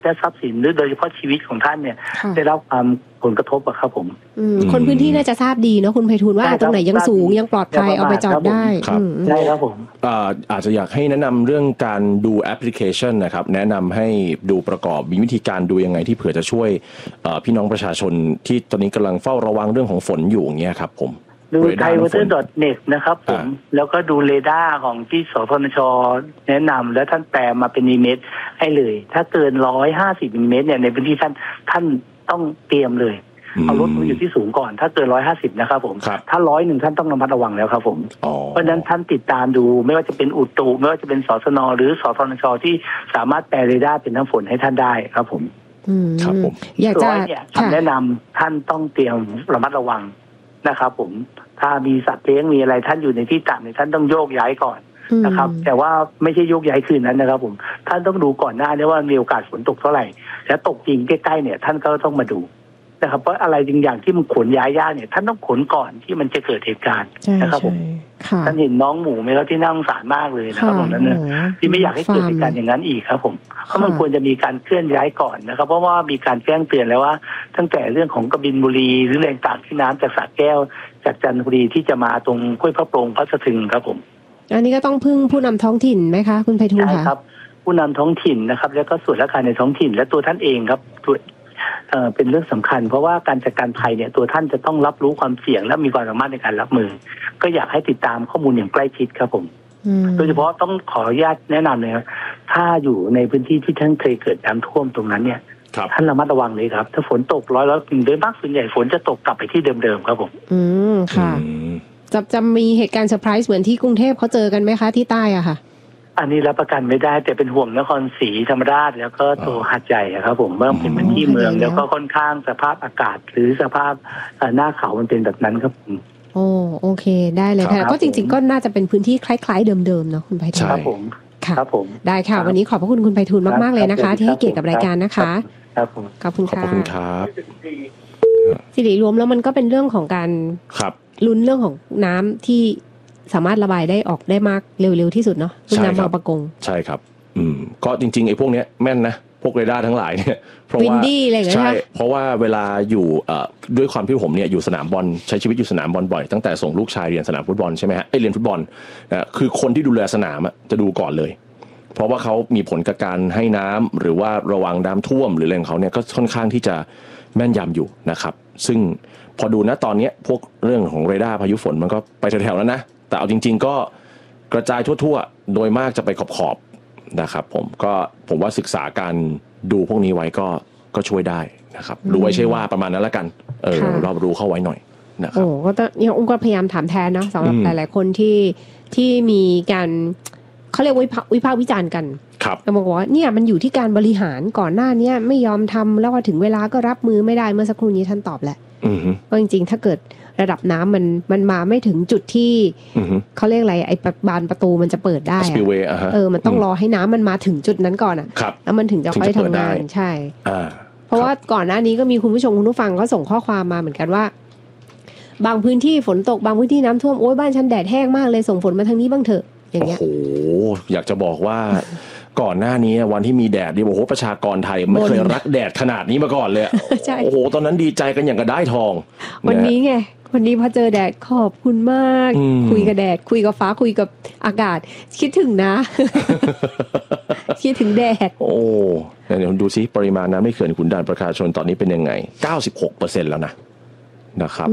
และทรัพย์สินหรือโดยเฉพาะชีวิตของท่านเนี่ยได้รับความผลกระทบอะครับผมคนพื้นที่น่าจะทราบดีเนาะคุณไพฑูรย์ว่าตรงไหนยังสูงยังปลอดภัยเอาไปจอดได้ใช่ครับผมอาจจะอยากให้แนะนำเรื่องการดูแอปพลิเคชันนะครับแนะนำให้ดูประกอบมีวิธีการดูยังไงที่เผื่อจะช่วยพี่น้องประชาชนที่ตอนนี้กำลังเฝ้าระวังเรื่องของฝนอยู่อย่างเงี้ยครับผมดู thaiweather.net นะครับผมแล้วก็ดูเรดาร์ของที่สทนช.แนะนำแล้วท่านแปลมาเป็นมิลลิเมตรให้เลยถ้าเกิน150มิลลิเมตรเนี่ยในพื้นที่ท่านต้องเตรียมเลยเอารถมาอยู่ที่สูงก่อนถ้าเกิน150นะครับผมถ้า100ท่านต้องระมัดระวังแล้วครับผมเพราะฉะนั้นท่านติดตามดูไม่ว่าจะเป็นอุตุไม่ว่าจะเป็นสสน.หรือสทนช.ที่สามารถแปลเรดาร์เป็นน้ำฝนให้ท่านได้ครับผมครับผมอยากจะคำแนะนำท่านต้องเตรียมระมัดระวังนะครับผมถ้ามีสัตว์เลี้ยงมีอะไรท่านอยู่ในที่ต่ำเนี่ยท่านต้องโยกย้ายก่อนนะครับแต่ว่าไม่ใช่โยกย้ายคืนนั้นนะครับผมท่านต้องดูก่อนหน้านี้ว่ามีโอกาสฝนตกเท่าไหร่แล้วตกจริงใกล้ๆเนี่ยท่านก็ต้องมาดูนะครับเพราะอะไรจริงอย่างที่มันขนย้ายยากเนี่ยท่านต้องขนก่อนที่มันจะเกิดเหตุการณ์นะครับผมท่านเห็นน้องหมูไหมครับที่น่าสงสารมากเลยนะครับตรงนั้นเนี่ยที่ไม่อยากให้เกิดเหตุการณ์อย่างนั้นอีกครับผมเพราะมันควรจะมีการเคลื่อนย้ายก่อนนะครับเพราะว่ามีการแจ้งเตือนแล้วว่าตั้งแต่เรื่องของกบินบุรีหรือแรงต่างที่น้ำจากสระแก้วจากจันทบุรีที่จะมาตรงห้วยพระโปร่งพระสะทึงครับผมอันนี้ก็ต้องพึ่งผู้นำท้องถิ่นไหมคะคุณไพฑูรย์คะใช่ครับผู้นำท้องถิ่นนะครับแล้วก็ส่วนราชการในท้องถิ่นและตัวท่านเองครับเป็นเรื่องสำคัญเพราะว่าการจัดการภัยเนี่ยตัวท่านจะต้องรับรู้ความเสี่ยงและมีความสามารถในการรับมือก็อยากให้ติดตามข้อมูลอย่างใกล้ชิดครับผมโดยเฉพาะต้องขออนุญาตแนะนำเลยครับถ้าอยู่ในพื้นที่ที่ท่านเคยเกิดน้ำท่วมตรงนั้นเนี่ยท่านระมัดระวังเลยครับถ้าฝนตกร้อยโดยมากส่วนใหญ่ฝนจะตกกลับไปที่เดิมๆครับผมค่ะจะมีเหตุการณ์เซอร์ไพรส์เหมือนที่กรุงเทพเขาเจอกันไหมคะที่ใต้อะค่ะอันนี้รับประกันไม่ได้แต่เป็นห่วงนครศรีธรรมราชแล้วก็ตัวหาดใหญ่ครับผมเมื่อเป็นพื้นที่เมืองแล้วก็ค่อนข้างสภาพอากาศหรือสภาพหน้าเขามันเป็นแบบนั้นครับผมโอเคได้เลยค่ะก็จริงๆก็น่าจะเป็นพื้นที่คล้ายๆเดิมๆเนาะคุณไพฑูรย์ครับผมครับผมได้ค่ะวันนี้ขอบพระคุณคุณไพฑูรย์มากๆเลยนะคะที่ให้เกียรติกับรายการนะคะครับผมขอบคุณค่ะขอบคุณครับสิริรวมแล้วมันก็เป็นเรื่องของการลุ้นเรื่องของน้ำที่สามารถระบายได้ออกได้มากเร็วๆที่สุดเนาะรุ่นน้ำบางปะกงใช่ครับก็จริงๆไอ้พวกเนี้ยแม่นนะพวกเรดาร์ทั้งหลายเนี่ยเพราะว่าใช่เพราะว่าเวลาอยู่ด้วยความที่ผมเนี่ยอยู่สนามบอลใช้ชีวิตอยู่สนามบอลบ่อยตั้งแต่ส่งลูกชายเรียนสนามฟุตบอลใช่ไหมฮะเรียนฟุตบอลคือคนที่ดูแลสนามจะดูก่อนเลยเพราะว่าเขามีผลกับการให้น้ำหรือว่าระวังน้ำท่วมหรืออะไรของเขาเนี่ยก็ค่อนข้างที่จะแม่นยำอยู่นะครับซึ่งพอดูนะตอนนี้พวกเรื่องของเรดาร์พายุฝนมันก็ไปแถวๆแล้วนะแต่เอาจริงๆก็กระจายทั่วๆโดยมากจะไปขอบๆนะครับผมว่าศึกษาการดูพวกนี้ไว้ก็ช่วยได้นะครับรู้ไว้ใช่ว่าประมาณนั้นละกันเรารู้เข้าไว้หน่อยนะครับก็ต้องเนี่ยองค์ก็พยายามถามแทนเนาะสำหรับหลายๆคนที่มีการเขาเรียกวิพากษ์วิจารณ์กันก็บอกว่าเนี่ยมันอยู่ที่การบริหารก่อนหน้านี้ไม่ยอมทำแล้วพอถึงเวลาก็รับมือไม่ได้เมื่อสักครู่นี้ท่านตอบแหละว่าจริงๆถ้าเกิดระดับน้ำมันมาไม่ถึงจุดที่เขาเรียกอะไรไอ้บานประตูมันจะเปิดได้มันต้องรอให้น้ำมันมาถึงจุดนั้นก่อนแล้วมันถึงจะค่อยทำงานใช่เพราะว่าก่อนหน้านี้ก็มีคุณผู้ชมคุณผู้ฟังเขาส่งข้อความมาเหมือนกันว่าบางพื้นที่ฝนตกบางพื้นที่น้ำท่วมโอ๊ยบ้านฉันแดดแห้งมากเลยส่งฝนมาทางนี้บ้างเถอะอย่างเงี้ยโอ้โหอยากจะบอกว่าก่อนหน้านี้วันที่มีแดดนี่โอ้โหประชากรไทยไม่เคยรักแดดขนาดนี้มาก่อนเลยโอ้โหตอนนั้นดีใจกันอย่างกระได้ทองวันนี้ไงวันนี้พอเจอแดดขอบคุณมากคุยกับแดดคุยกับฟ้าคุยกับอากาศคิดถึงนะคิดถึงแดดโอ้เดี๋ยวดูซิปริมาณน้ำในเขื่อนขุนด่านประชาชนตอนนี้เป็นยังไง 96% แล้วนะครับ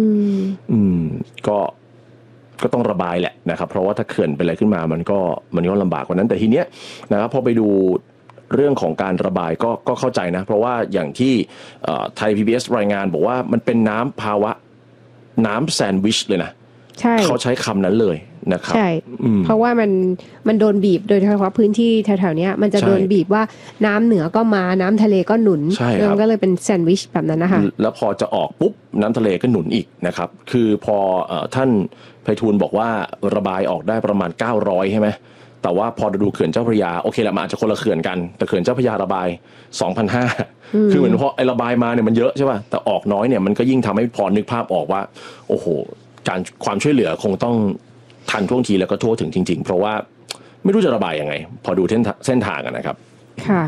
ก็ต้องระบายแหละนะครับเพราะว่าถ้าเขื่อนเป็นอะไรขึ้นมามันก็ลำบากกว่านั้นแต่ทีเนี้ยนะครับพอไปดูเรื่องของการระบายก็เข้าใจนะเพราะว่าอย่างที่ไทย PBS รายงานบอกว่ามันเป็นน้ำภาวะน้ำแซนด์วิชเลยนะเขาใช้คำนั้นเลยนะครับใช่เพราะว่ามันโดนบีบโดยเฉพาะพื้นที่แถวๆนี้มันจะโดนบีบว่าน้ำเหนือก็มาน้ำทะเลก็หนุนมันก็เลยเป็นแซนด์วิชแบบนั้นนะคะแล้วพอจะออกปุ๊บน้ำทะเลก็หนุนอีกนะครับคือพอท่านไพฑูรย์บอกว่าระบายออกได้ประมาณ900ใช่ไหมแต่ว่าพอดูเขื่อนเจ้าพระยาโอเคแหละมันอาจจะคนละเขื่อนกันแต่เขื่อนเจ้าพระยาระบาย 2,500 คือเหมือนพอไอ้ระบายมาเนี่ยมันเยอะใช่ป่ะแต่ออกน้อยเนี่ยมันก็ยิ่งทำให้พอนึกภาพออกว่าโอ้โหการความช่วยเหลือคงต้องทันท่วงทีแล้วก็ทั่วถึงจริงๆเพราะว่าไม่รู้จะระบายยังไงพอดูเส้นทางกันนะครับค่ะ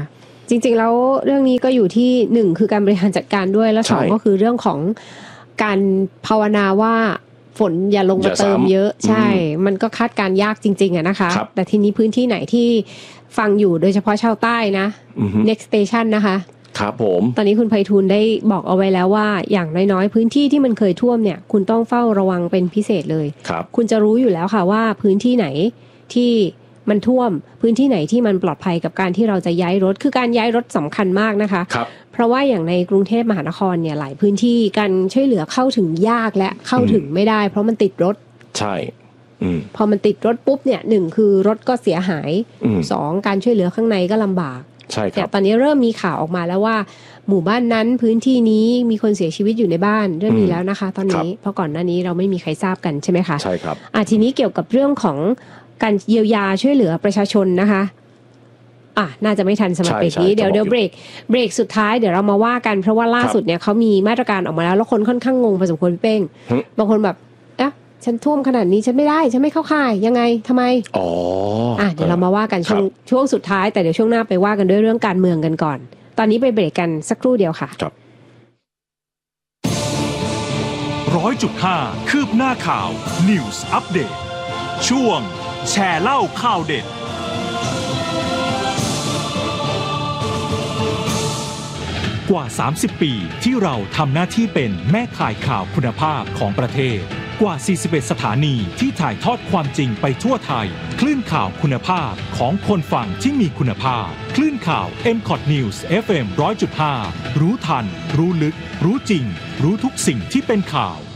จริงๆแล้วเรื่องนี้ก็อยู่ที่1คือการบริหารจัดการด้วยแล้ว2ก็คือเรื่องของการภาวนาว่าฝนอย่าลงมาเติมเยอะใช่มันก็คาดการยากจริงๆอะนะคะแต่ทีนี้พื้นที่ไหนที่ฟังอยู่โดยเฉพาะชาวใต้นะ next station นะคะครับผมตอนนี้คุณไพฑูรย์ได้บอกเอาไว้แล้วว่าอย่างน้อยๆพื้นที่ที่มันเคยท่วมเนี่ยคุณต้องเฝ้าระวังเป็นพิเศษเลยคุณจะรู้อยู่แล้วค่ะว่าพื้นที่ไหนที่มันท่วมพื้นที่ไหนที่มันปลอดภัยกับการที่เราจะย้ายรถคือการย้ายรถสำคัญมากนะคะเพราะว่าอย่างในกรุงเทพมหานครเนี่ยหลายพื้นที่การช่วยเหลือเข้าถึงยากและเข้าถึงไม่ได้เพราะมันติดรถใช่พอมันติดรถปุ๊บเนี่ย1คือรถก็เสียหาย2การช่วยเหลือข้างในก็ลำบากใช่ครับตอนนี้เริ่มมีข่าวออกมาแล้วว่าหมู่บ้านนั้นพื้นที่นี้มีคนเสียชีวิตอยู่ในบ้านเริ่มมีแล้วนะคะตอนนี้เพราะก่อนหน้านี้เราไม่มีใครทราบกันใช่ไหมคะใช่ครับทีนี้เกี่ยวกับเรื่องของการเยียวยาช่วยเหลือประชาชนนะคะน่าจะไม่ทันสมัยเบรกนี้เดี๋ยวเบรกสุดท้ายเดี๋ยวเรามาว่ากันเพราะว่าล่าสุดเนี่ยเขามีมาตรการออกมาแล้วคนค่อนข้างงงพอสมควรพี่เป้งบางคนแบบฉันท่วมขนาดนี้ฉันไม่ได้ฉันไม่เข้าข่ายยังไงทำไมเดี๋ยวเรามาว่ากันช่วงสุดท้ายแต่เดี๋ยวช่วงหน้าไปว่ากันด้วยเรื่องการเมืองกันก่อนตอนนี้ไปเบรกกันสักครู่เดียวค่ะครับ 100.5 คืบหน้าข่าว News Update ช่วงแชร์เล่าข่าวเด็ดกว่า30ปีที่เราทำหน้าที่เป็นแม่ข่ายข่าวคุณภาพของประเทศกว่า41สถานีที่ถ่ายทอดความจริงไปทั่วไทยคลื่นข่าวคุณภาพของคนฟังที่มีคุณภาพคลื่นข่าว MCOT News FM 100.5 รู้ทันรู้ลึกรู้จริงรู้ทุกสิ่งที่เป็นข่าว